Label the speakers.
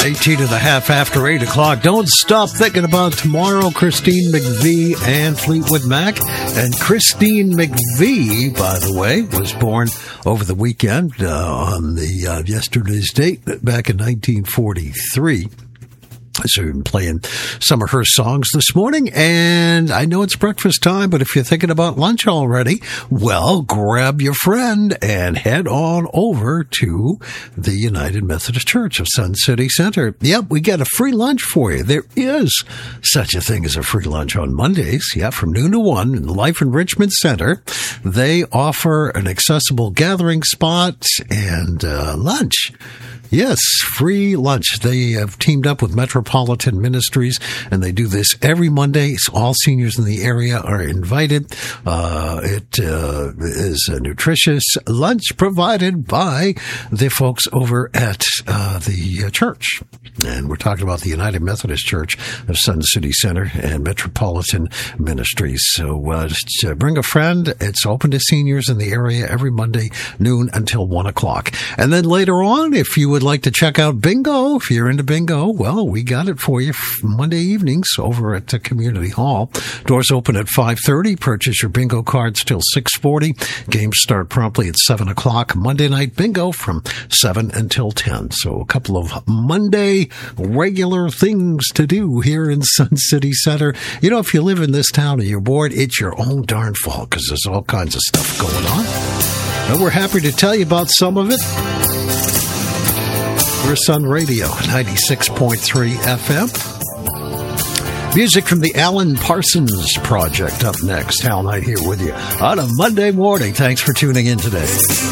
Speaker 1: 18 and a half after 8 o'clock. Don't stop thinking about tomorrow. Christine McVie and Fleetwood Mac. And Christine McVie, by the way, was born over the weekend on the yesterday's date back in 1943. So we've been playing some of her songs this morning, and I know it's breakfast time, but if you're thinking about lunch already, well, grab your friend and head on over to the United Methodist Church of Sun City Center. Yep, we get a free lunch for you. There is such a thing as a free lunch on Mondays. Yeah, from noon to 1 in the Life Enrichment Center. They offer an accessible gathering spot and lunch. Yes, free lunch. They have teamed up with Metropolitan Ministries, and they do this every Monday. All seniors in the area are invited. It is a nutritious lunch provided by the folks over at the church. And we're talking about the United Methodist Church of Sun City Center and Metropolitan Ministries. So just bring a friend. It's open to seniors in the area every Monday, noon until 1 o'clock. And then later on, if you would like to check out bingo, if you're into bingo, well, we got it for you Monday evenings over at the Community Hall. Doors open at 5:30. Purchase your bingo cards till 6:40. Games start promptly at 7 o'clock. Monday night bingo from 7 until 10. So a couple of Monday regular things to do here in Sun City Center. You know, if you live in this town and you're bored, it's your own darn fault because there's all kinds of stuff going on. And we're happy to tell you about some of it. We're Sun Radio, 96.3 FM. Music from the Alan Parsons Project up next. Hal Knight here with you on a Monday morning. Thanks for tuning in today.